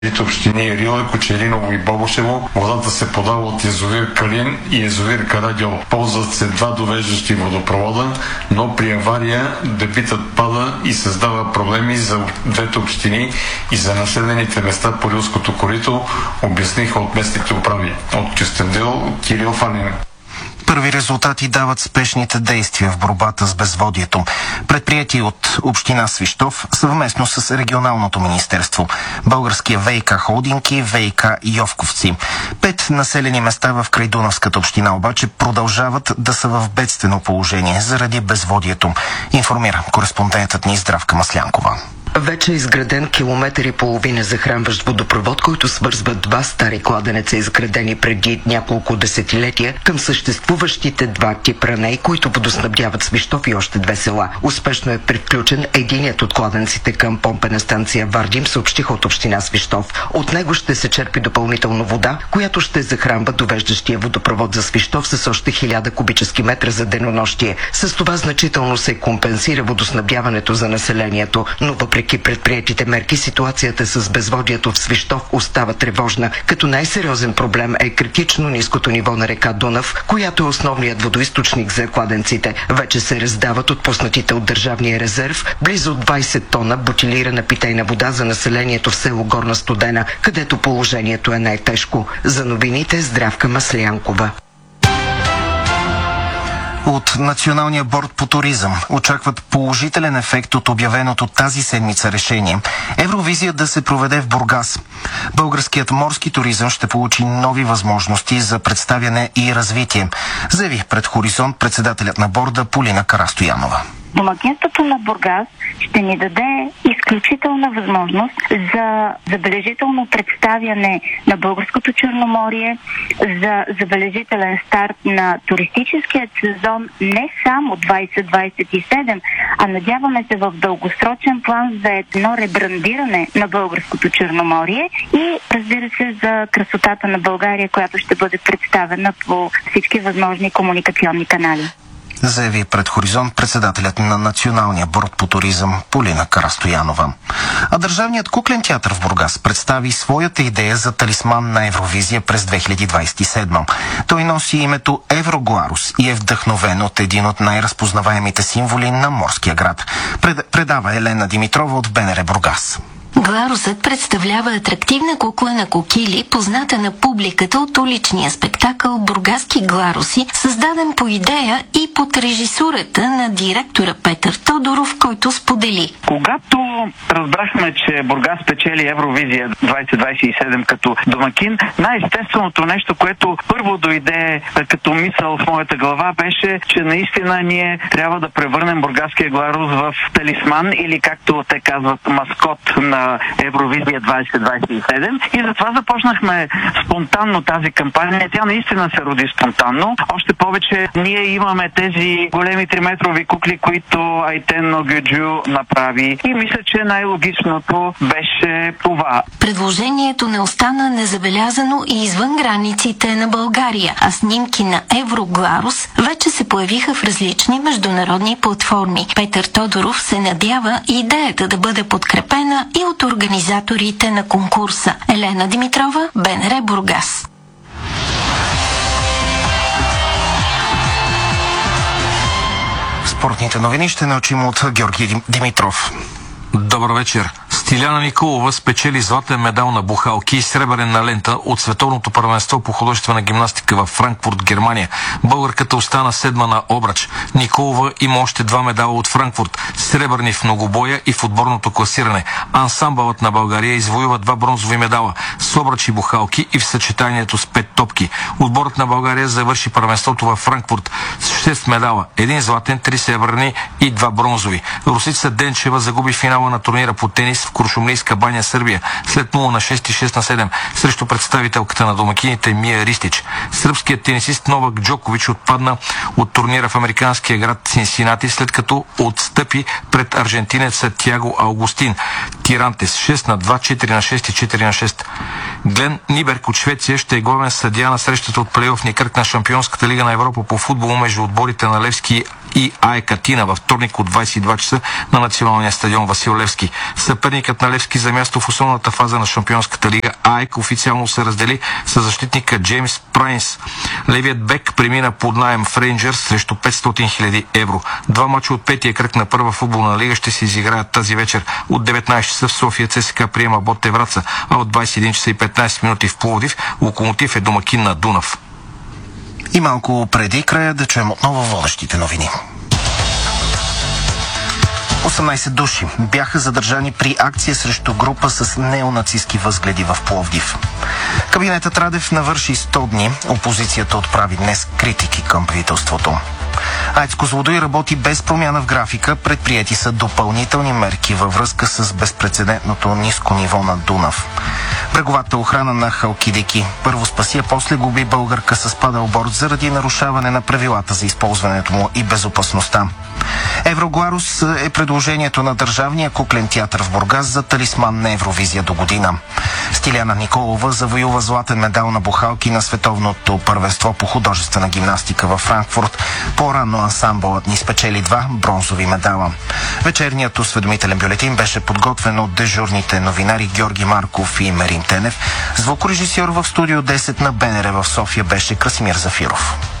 общини Рила, Кочериново и Бобошево. Водата се подава от язовир Калин и язовир Карагьол. Ползват се два довеждащи водопровода, но при авария дебитът пада и създава проблеми за двете общини и за населените места по Рилското корито, обясниха от местните управи. От Кюстендил, Кирил Фанин. Първи резултати дават спешните действия в борбата с безводието, предприяти от община Свищов съвместно с регионалното министерство, Българския ВиК холдинг и ВиК Йовковци. 5 населени места в крайдунавската община обаче продължават да са в бедствено положение заради безводието, информира кореспондентът ни Здравка Маслянкова. Вече е изграден километър и половина захранващ водопровод, който свързва два стари кладенеца, изградени преди няколко десетилетия към съществуващите два типраней, които водоснабдяват Свищов и още две села. Успешно е приключен единият от кладенците към помпена станция Вардим, съобщиха от община Свищов. От него ще се черпи допълнително вода, която ще захранва довеждащия водопровод за Свищов с още 1000 кубически метра за денонощие. С това значително се компенсира водоснабдяването за населението, но въпреки предприетите мерки, ситуацията с безводието в Свищов остава тревожна, като най-сериозен проблем е критично ниското ниво на река Дунав, която е основният водоизточник за кладенците. Вече се раздават отпуснатите от държавния резерв близо 20 тона бутилирана питейна вода за населението в село Горна Студена, където положението е най-тежко. За новините Здравка Маслянкова. От Националния борд по туризъм очакват положителен ефект от обявеното тази седмица решение Евровизия да се проведе в Бургас. Българският морски туризъм ще получи нови възможности за представяне и развитие, заяви пред Хоризонт председателят на борда Полина Карастоянова. Домакинството на Бургас ще ни даде изключителна възможност за забележително представяне на българското Черноморие, за забележителен старт на туристическият сезон не само 2027, а надяваме се в дългосрочен план за едно ребрандиране на българското Черноморие и, разбира се, за красотата на България, която ще бъде представена по всички възможни комуникационни канали. Заяви пред Хоризонт председателят на Националния борд по туризъм Полина Карастоянова. А Държавният куклен театър в Бургас представи своята идея за талисман на Евровизия през 2027. Той носи името Еврогларус и е вдъхновен от един от най-разпознаваемите символи на морския град. Предава Елена Димитрова от БНР Бургас. Гларусът представлява атрактивна кукла на кокили, позната на публиката от уличния спектакъл «Бургаски гларуси», създаден по идея и под режисурата на директора Петър Тодоров, който сподели. Когато разбрахме, че Бургас печели Евровизия 2027 като домакин, най-естественото нещо, което първо дойде като мисъл в моята глава, беше, че наистина ние трябва да превърнем бургаския гларус в талисман или, както те казват, маскот на Евровизия 2027, и затова започнахме спонтанно тази кампания. Тя наистина се роди спонтанно. Още повече ние имаме тези големи 3-метрови кукли, които Айтен Огюджу направи, и мисля, че най-логичното беше това. Предложението не остана незабелязано и извън границите на България, а снимки на Еврогларус вече се появиха в различни международни платформи. Петър Тодоров се надява идеята да бъде подкрепена и от организаторите на конкурса. Елена Димитрова, БНР Бургас. Спортните новини ще научим от Георги Димитров. Добър вечер. Стиляна Николова спечели златен медал на бухалки и сребърен на лента от Световното първенство по художествена гимнастика във Франкфурт, Германия. Българката остана седма на обрач. Николова има още 2 медала от Франкфурт, сребърни в многобоя и в отборното класиране. Ансамбълът на България извоюва 2 бронзови медала с обрач и бухалки и в съчетанието с 5 топки. Отборът на България завърши първенството във Франкфурт с 6 медала, 1 златен, 3 сребърни и 2 бронзови. Русица Денчева загуби финала на турнира по тенис в Куршумлийска баня, Сърбия, след 0 на 6 и 6 на 7 срещу представителката на домакините Мия Ристич. Сръбският тенисист Новак Джокович отпадна от турнира в американския град Синсинати, след като отстъпи пред аржентинеца Тиаго Аугустин Тирантес 6 на 2, 4 на 6 и 4 на 6. Глен Ниберг от Швеция ще е главен съдия на срещата от плейофния кръг на Шампионската лига на Европа по футбол между отборите на Левски и АЕК Атина във вторник от 22 часа на националния стадион Васил Левски. Съперникът на Левски за място в основната фаза на Шампионската лига АЕК официално се раздели с защитника Джеймс Прайнс. Левият бек премина под наем в Рейнджърс срещу 500 000 евро. Два мача от петия кръг на първа футболна лига ще се изиграят тази вечер. От 19 часа в София ЦСКА приема Ботев Враца, а от 21 часа и 15 минути в Пловдив Локомотив е домакин на Дунав. И малко преди края да чуем отново водещите новини. 18 души бяха задържани при акция срещу група с неонацистки възгледи в Пловдив. Кабинетът Радев навърши 100 дни. Опозицията отправи днес критики към правителството. АЕЦ Козлодуй работи без промяна в графика. Предприети са допълнителни мерки във връзка с безпрецедентното ниско ниво на Дунав. Бреговата охрана на Халкидики първо спаси, а после губи българка с падълборд заради нарушаване на правилата за използването му и безопасността. Еврогларус е предложението на Държавния куклен театър в Бургас за талисман на Евровизия до година. Стиляна Николова завоюва златен медал на бухалки на световното първенство по художествена гимнастика във Франкфурт. По-рано ансамбълът ни спечели 2 бронзови медала. Вечерният осведомителен бюлетин беше подготвен от дежурните новинари Георги Марков и Мерин Тенев. Звукорежисьор в студио 10 на БНР в София беше Красимир Зафиров.